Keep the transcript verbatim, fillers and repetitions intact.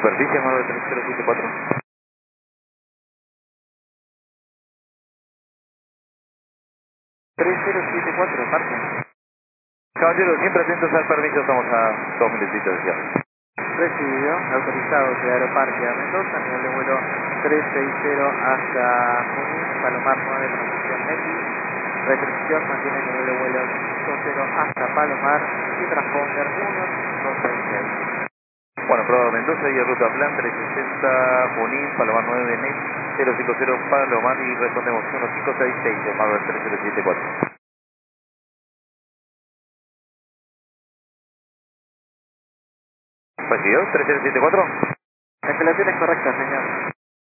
Superficie, Marvel tres cero siete cuatro. tres cero siete cuatro, marca. Caballero, siempre atentos al permiso, estamos a dos minutitos de cierre. Recibido, autorizado de Aeroparque a Mendoza, nivel de vuelo trescientos sesenta hasta Junín, Palomar nueve, transición X. Restricción mantiene el nivel de vuelo cincuenta hasta Palomar y transponder uno cinco seis seis. Bueno, probado Mendoza y ruta plan trescientos sesenta, Junín, Palomar nueve, N E T, cero cinco cero Palomar y respondemos uno cinco seis seis, Marvel tres cero siete cuatro. ¿Recibido? tres cero siete cuatro. La instalación es correcta, señor.